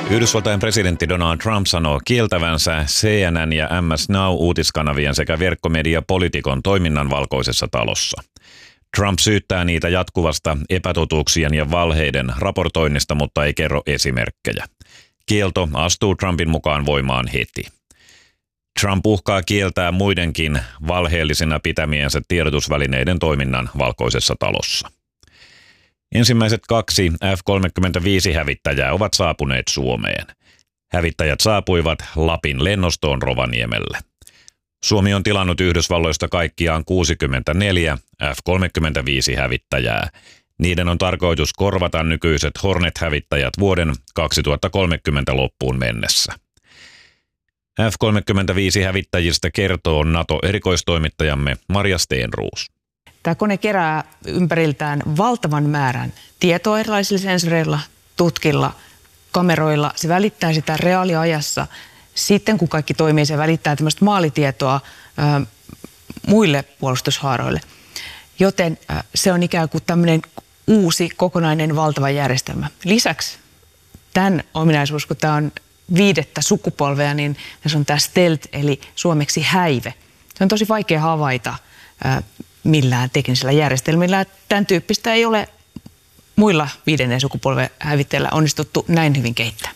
Yhdysvaltain presidentti Donald Trump sanoo kieltävänsä CNN ja MS Now-uutiskanavien sekä verkkomedia Politicon toiminnan Valkoisessa talossa. Trump syyttää niitä jatkuvasta epätotuuksien ja valheiden raportoinnista, mutta ei kerro esimerkkejä. Kielto astuu Trumpin mukaan voimaan heti. Trump uhkaa kieltää muidenkin valheellisina pitämiensä tiedotusvälineiden toiminnan Valkoisessa talossa. Ensimmäiset 2 F-35-hävittäjää ovat saapuneet Suomeen. Hävittäjät saapuivat Lapin lennostoon Rovaniemelle. Suomi on tilannut Yhdysvalloista kaikkiaan 64 F-35-hävittäjää. Niiden on tarkoitus korvata nykyiset Hornet-hävittäjät vuoden 2030 loppuun mennessä. F-35-hävittäjistä kertoo NATO-erikoistoimittajamme Marja Steenruus. Tämä kone kerää ympäriltään valtavan määrän tietoa erilaisilla sensoreilla, tutkilla, kameroilla. Se välittää sitä reaaliajassa. Sitten kun kaikki toimii, se välittää tämmöistä maalitietoa muille puolustushaaroille. Joten se on ikään kuin tämmöinen uusi, kokonainen, valtava järjestelmä. Lisäksi tämän ominaisuus, kun tämä on 5. sukupolvea, niin se on tämä stealth, eli suomeksi häive. Se on tosi vaikea havaita millään teknisellä järjestelmillä. Tämän tyyppistä ei ole muilla 5. sukupolven hävittäjillä onnistuttu näin hyvin kehittää.